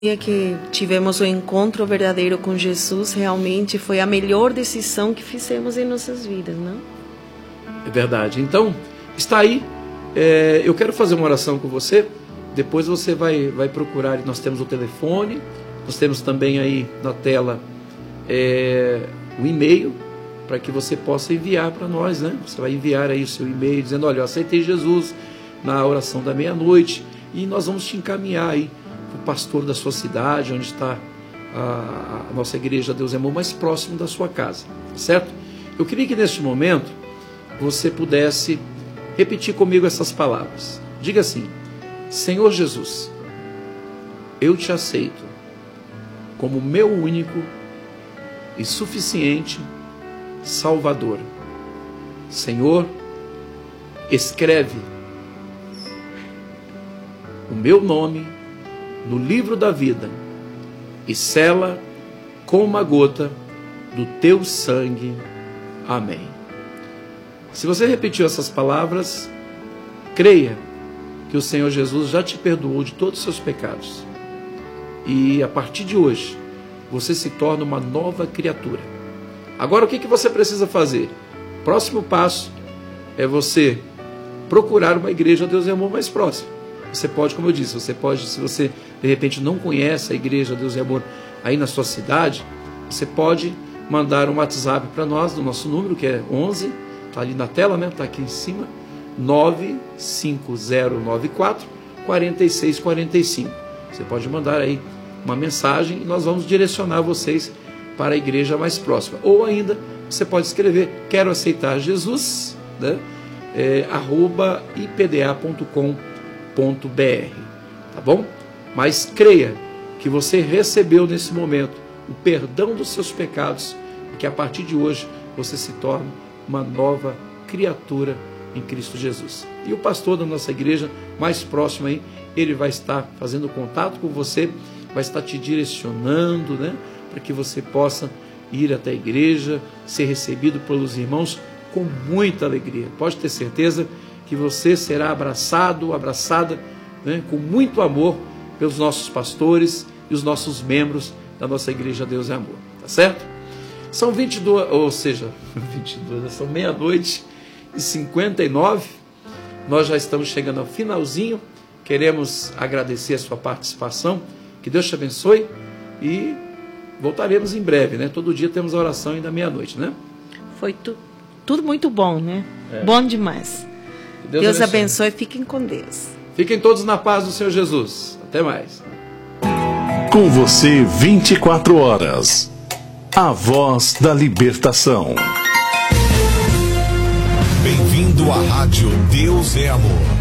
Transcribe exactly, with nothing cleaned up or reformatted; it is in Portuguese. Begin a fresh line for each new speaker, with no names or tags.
dia que tivemos o encontro verdadeiro com Jesus, realmente foi a melhor decisão que fizemos em nossas vidas, não?
É verdade. Então, está aí. É, eu quero fazer uma oração com você. Depois você vai, vai procurar. Nós temos o telefone, nós temos também aí na tela é, o e-mail, para que você possa enviar para nós, né? Você vai enviar aí o seu e-mail dizendo: olha, eu aceitei Jesus na oração da meia-noite, e nós vamos te encaminhar aí o pastor da sua cidade, onde está a, a nossa igreja Deus é Amor, mais próximo da sua casa, certo? Eu queria que neste momento você pudesse repetir comigo essas palavras. Diga assim: Senhor Jesus, eu te aceito como meu único e suficiente Salvador. Senhor, escreve o meu nome no livro da vida e sela com uma gota do teu sangue. Amém. Se você repetiu essas palavras, creia que o Senhor Jesus já te perdoou de todos os seus pecados. E a partir de hoje, você se torna uma nova criatura. Agora, o que que você precisa fazer? Próximo passo é você procurar uma igreja Deus é Amor mais próxima. Você pode, como eu disse, você pode, se você de repente não conhece a igreja Deus é Amor aí na sua cidade, você pode mandar um WhatsApp para nós, do nosso número, que é onze, está ali na tela, né? Está aqui em cima, nove cinco zero nove quatro, quatro seis quatro cinco. Você pode mandar aí uma mensagem e nós vamos direcionar vocês para a igreja mais próxima. Ou ainda, você pode escrever: quero aceitar Jesus, né? É, arroba i p d a ponto com ponto b r, tá bom? Mas creia que você recebeu nesse momento o perdão dos seus pecados e que a partir de hoje você se torna uma nova criatura em Cristo Jesus. E o pastor da nossa igreja mais próximo aí, ele vai estar fazendo contato com você, vai estar te direcionando, né, para que você possa ir até a igreja, ser recebido pelos irmãos com muita alegria. Pode ter certeza que você será abraçado, abraçada, né, com muito amor pelos nossos pastores e os nossos membros da nossa igreja Deus é Amor, tá certo? São vinte e duas, ou seja, vinte e duas, são meia-noite e cinquenta e nove, nós já estamos chegando ao finalzinho, queremos agradecer a sua participação, que Deus te abençoe e voltaremos em breve, né? Todo dia temos a oração ainda meia-noite, né?
Foi tu, tudo muito bom, né?
É.
Bom demais.
Deus,
Deus
abençoe.
abençoe, fiquem com Deus.
Fiquem todos na paz do Senhor Jesus. Até mais.
Com você vinte e quatro horas. A voz da libertação.
Bem-vindo à Rádio Deus é Amor.